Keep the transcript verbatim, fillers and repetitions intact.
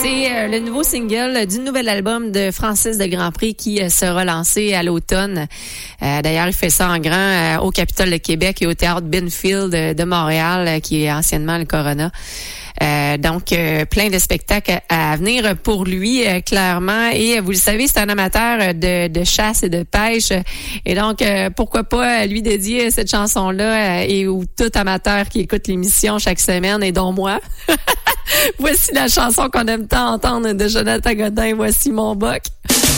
C'est euh, le nouveau single du nouvel album de Francis de Grandpré qui euh, sera lancé à l'automne. Euh, d'ailleurs, il fait ça en grand euh, au Capitole de Québec et au Théâtre Binfield de, de Montréal, euh, qui est anciennement le Corona. Euh, donc, euh, plein de spectacles à, à venir pour lui, euh, clairement. Et euh, vous le savez, c'est un amateur de, de chasse et de pêche. Et donc, euh, pourquoi pas lui dédier cette chanson-là euh, et ou tout amateur qui écoute l'émission chaque semaine, et dont moi. Voici la chanson qu'on aime tant entendre de Jonathan Godin, Voici mon boc.